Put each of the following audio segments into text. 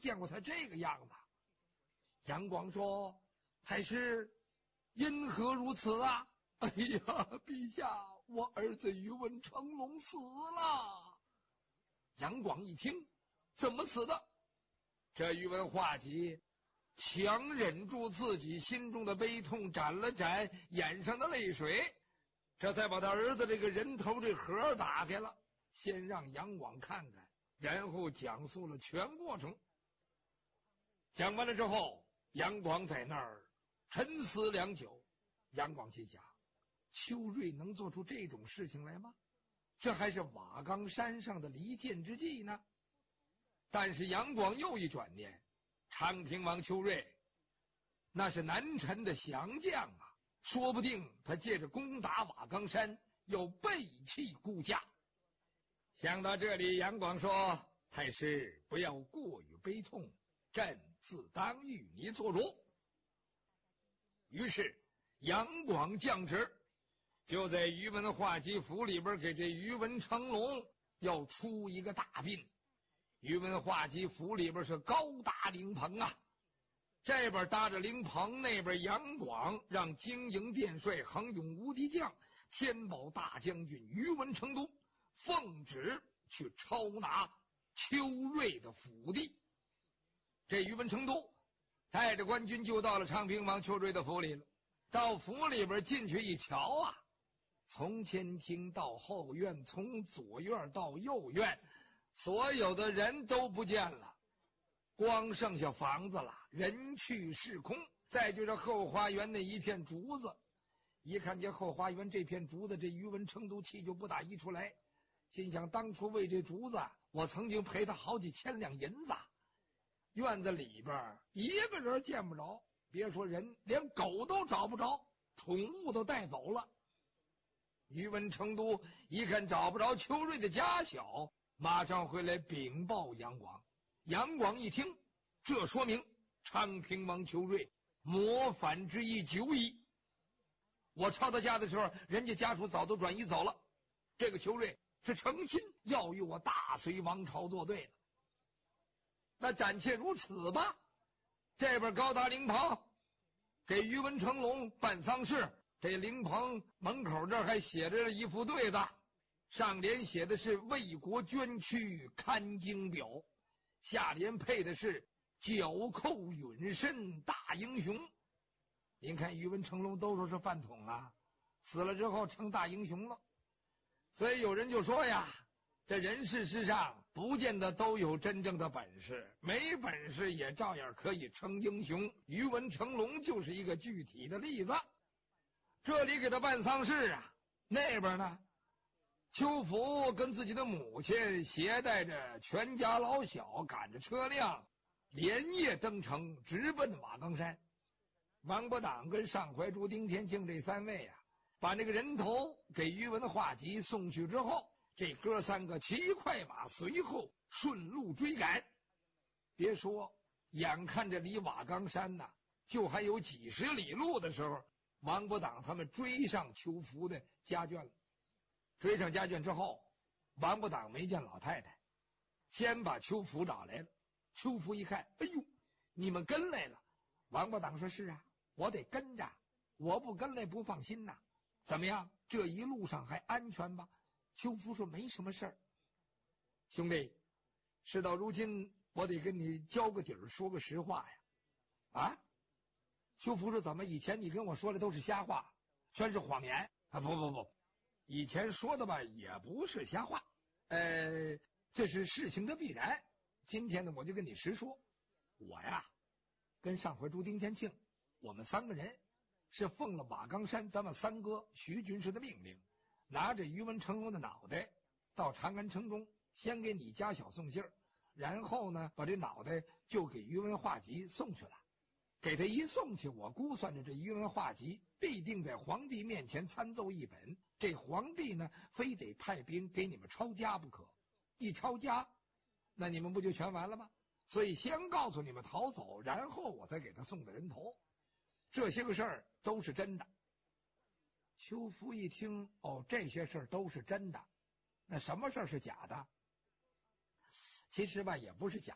见过他这个样子。杨广说：“太师，因何如此啊？”哎呀，陛下，我儿子宇文成龙死了。杨广一听，怎么死的？这宇文化及强忍住自己心中的悲痛，沾了沾眼上的泪水，这才把他儿子这个人头这盒打开了，先让杨广看看，然后讲述了全过程。讲完了之后，杨广在那儿沉思良久。杨广心想，邱瑞能做出这种事情来吗？这还是瓦岗山上的离间之计呢。但是杨广又一转念，昌平王邱瑞那是南陈的降将啊，说不定他借着攻打瓦岗山又背弃顾家。想到这里，杨广说：“太师不要过于悲痛，朕自当与你做主。”于是杨广降旨，就在宇文化及府里边给这宇文成龙要出一个大殡。宇文化及府里边是高搭灵棚啊，这边搭着灵棚，那边杨广让经营殿帅恒勇无敌将天宝大将军宇文成都奉旨去抄拿邱瑞的府地。这宇文成都带着官军就到了昌平王邱瑞的府里了。到府里边进去一瞧啊，从前厅到后院，从左院到右院，所有的人都不见了，光剩下房子了，人去市空。再就是后花园那一片竹子，一看见后花园这片竹子，这宇文成都气就不打一处来，心想当初为这竹子，我曾经赔他好几千两银子。院子里边一个人见不着，别说人，连狗都找不着，宠物都带走了。宇文成都一看找不着邱瑞的家小，马上回来禀报杨广。杨广一听，这说明昌平王邱瑞谋反之意久矣。我抄他家的时候，人家家属早都转移走了，这个邱瑞是诚心要与我大隋王朝作对的。那暂且如此吧。这边高达灵棚给宇文成龙办丧事，这灵棚门口这还写着一副对子，上联写的是为国捐躯堪经表，下联配的是剿寇允慎大英雄。您看宇文成龙都说是饭桶啊，死了之后成大英雄了。所以有人就说呀，这人世之上不见得都有真正的本事，没本事也照样可以称英雄。宇文成龙就是一个具体的例子。这里给他办丧事啊，那边呢，邱福跟自己的母亲携带着全家老小，赶着车辆连夜登城，直奔瓦岗山。王伯党跟上怀珠、丁天庆这三位啊，把那个人头给宇文化及送去之后，这哥三个骑快马随后顺路追赶。别说眼看着离瓦岗山呢就还有几十里路的时候，王伯党他们追上邱福的家眷了。追上家眷之后，王伯党没见老太太，先把邱福找来了。邱福一看，哎呦，你们跟来了。王伯党说：是啊，我得跟着，我不跟来不放心呐。怎么样，这一路上还安全吧？邱福说：没什么事儿。兄弟，事到如今，我得跟你交个底儿，说个实话呀。啊？邱福说：怎么以前你跟我说的都是瞎话，全是谎言啊？不，以前说的吧也不是瞎话，这是事情的必然。今天呢，我就跟你实说，我呀跟上回朱丁天庆，我们三个人是奉了瓦岗山咱们三哥徐军师的命令，拿着宇文成龙的脑袋到长安城中，先给你家小送信儿，然后呢把这脑袋就给宇文化及送去了。给他一送去，我估算着这宇文化及必定在皇帝面前参奏一本，这皇帝呢非得派兵给你们抄家不可，一抄家那你们不就全完了吗？所以先告诉你们逃走，然后我再给他送的人头。这些个事儿都是真的。邱福一听，哦，这些事儿都是真的，那什么事儿是假的？其实吧也不是假的，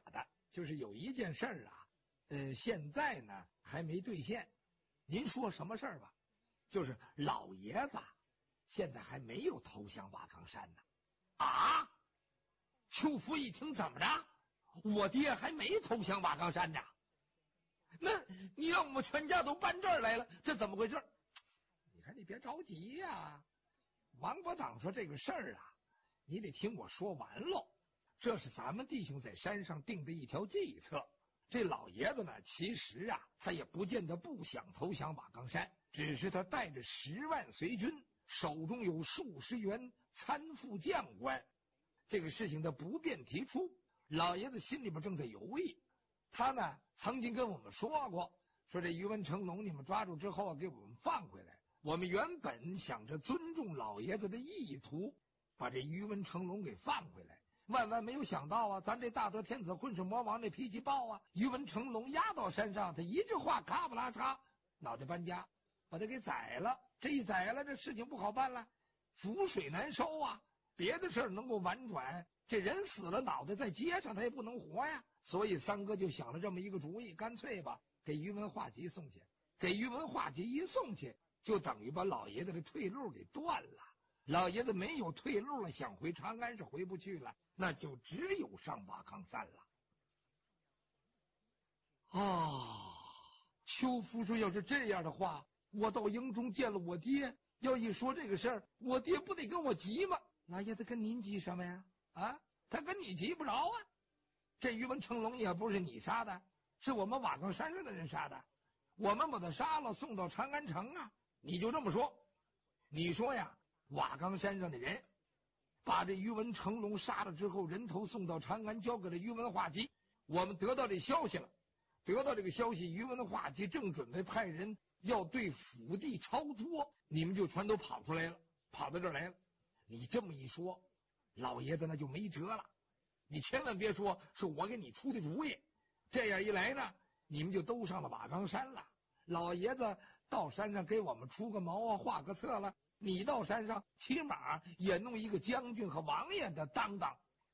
就是有一件事儿啊，现在呢还没兑现。您说什么事儿吧？就是老爷子现在还没有投降瓦岗山呢。啊！邱福一听，怎么着？我爹还没投降瓦岗山呢？那你让我们全家都搬这儿来了，这怎么回事？你看，你别着急呀。王伯党说这个事儿啊，你得听我说完喽。这是咱们弟兄在山上定的一条计策。这老爷子呢，其实啊，他也不见得不想投降瓦岗山，只是他带着10万随军，手中有数十员参副将官，这个事情他不便提出。老爷子心里边正在犹豫。他呢曾经跟我们说过，说这于文成龙你们抓住之后给我们放回来。我们原本想着尊重老爷子的意图，把这于文成龙给放回来。万万没有想到啊，咱这大德天子混世魔王这脾气暴啊，于文成龙压到山上，他一句话咔不拉嚓，脑袋搬家，把他给宰了。这一宰了，这事情不好办了，覆水难收啊。别的事儿能够婉转，这人死了，脑袋在街上他也不能活呀。所以三哥就想了这么一个主意，干脆吧，给于文化及送去。给于文化及一送去，就等于把老爷子的退路给断了。老爷子没有退路了，想回长安是回不去了，那就只有上瓦岗山了。邱福说，要是这样的话，我到营中见了我爹，要一说这个事儿，我爹不得跟我急吗？老爷子跟您急什么呀？啊，他跟你急不着啊。这于文成龙也不是你杀的，是我们瓦岗山上的人杀的，我们把他杀了，送到长安城啊。你就这么说，你说呀，瓦岗山上的人把这于文成龙杀了之后，人头送到长安，交给了于文化及。我们得到这消息了，得到这个消息，于文化及正准备派人要对府地抄捉，你们就全都跑出来了，跑到这儿来了。你这么一说，老爷子那就没辙了。你千万别说是我给你出的主意，这样一来呢，你们就都上了瓦岗山了。老爷子到山上给我们出个谋啊，画个策了，你到山上起码也弄一个将军和王爷的当当。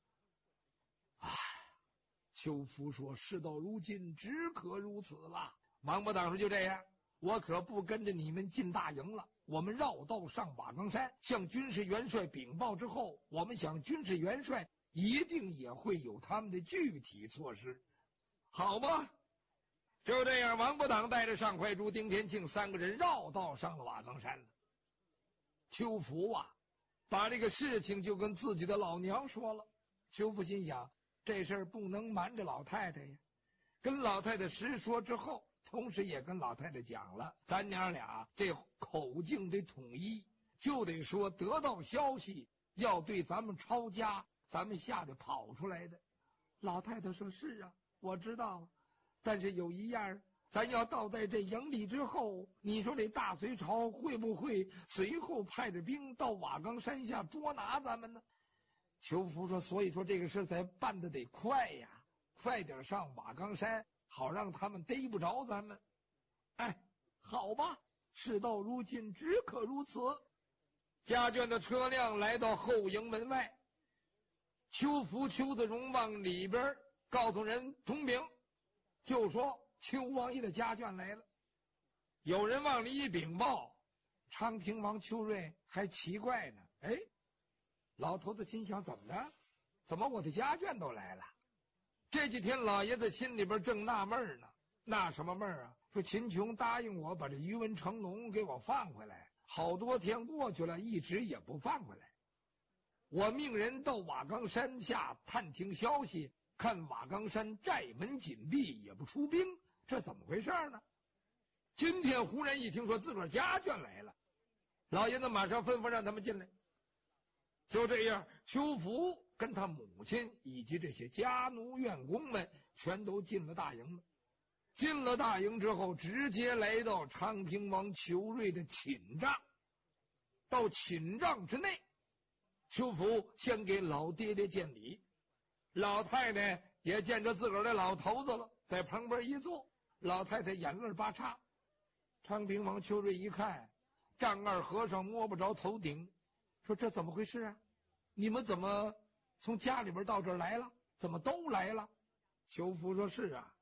邱福说，事到如今只可如此了。王伯党说，就这样，我可不跟着你们进大营了，我们绕道上瓦岗山，向军事元帅禀报之后，我们想军事元帅一定也会有他们的具体措施。好吧，就这样，王伯党带着尚怀珠、丁天庆3个人绕道上了瓦岗山了。邱福啊，把这个事情就跟自己的老娘说了。邱福心想，这事儿不能瞒着老太太呀。跟老太太实说之后，同时也跟老太太讲了，咱娘俩这口径得统一，就得说得到消息要对咱们抄家，咱们吓得跑出来的。老太太说，是啊，我知道了，但是有一样，咱要到在这营里之后，你说这大隋朝会不会随后派着兵到瓦岗山下捉拿咱们呢？邱福说，所以说这个事咱办的得快呀，快点上瓦岗山，好让他们逮不着咱们。哎，好吧，事到如今只可如此。家眷的车辆来到后营门外，邱福、邱子荣往里边告诉人通禀，就说邱王爷的家眷来了。有人往里一禀报，昌平王邱瑞还奇怪呢，哎，老头子心想，怎么着？怎么我的家眷都来了？这几天老爷子心里边正纳闷呢，纳什么闷啊？说秦琼答应我把这于文成龙给我放回来，好多天过去了，一直也不放回来。我命人到瓦岗山下探听消息，看瓦岗山寨门紧闭，也不出兵，这怎么回事呢？今天忽然一听说自个儿家眷来了，老爷子马上吩咐让他们进来。就这样，邱福跟他母亲以及这些家奴院工们全都进了大营了。进了大营之后，直接来到昌平王裘瑞的寝帐。到寝帐之内，邱福先给老爹爹见礼，老太太也见着自个儿的老头子了，在旁边一坐，老太太眼泪巴叉。昌平王裘瑞一看，丈二和尚摸不着头顶，说这怎么回事啊？你们怎么从家里边到这儿来了？怎么都来了？ 邱福说：“是啊，